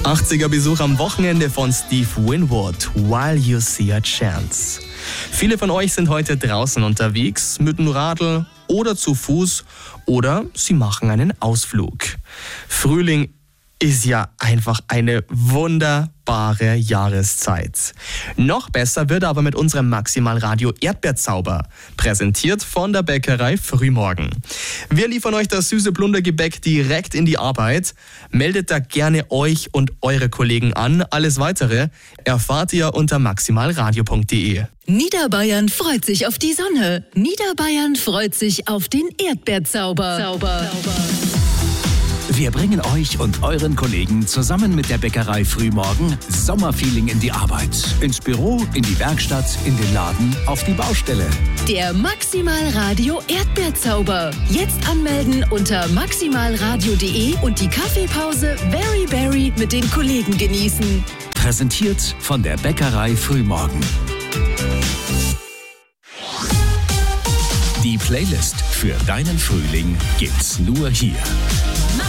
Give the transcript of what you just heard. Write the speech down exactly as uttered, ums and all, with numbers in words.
achtziger-Besuch am Wochenende von Steve Winwood, While You See a Chance. Viele von euch sind heute draußen unterwegs, mit dem Radl oder zu Fuß, oder sie machen einen Ausflug. Frühling ist ja einfach eine wunderbare Jahreszeit. Noch besser wird aber mit unserem Maximalradio Erdbeerzauber, präsentiert von der Bäckerei Frühmorgen. Wir liefern euch das süße Plundergebäck direkt in die Arbeit. Meldet da gerne euch und eure Kollegen an. Alles Weitere erfahrt ihr unter maximalradio punkt de. Niederbayern freut sich auf die Sonne. Niederbayern freut sich auf den Erdbeerzauber. Zauber. Wir bringen euch und euren Kollegen zusammen mit der Bäckerei Frühmorgen Sommerfeeling in die Arbeit. Ins Büro, in die Werkstatt, in den Laden, auf die Baustelle. Der Maximalradio Erdbeerzauber. Jetzt anmelden unter maximalradio punkt de und die Kaffeepause Very Berry mit den Kollegen genießen. Präsentiert von der Bäckerei Frühmorgen. Die Playlist für deinen Frühling gibt's nur hier.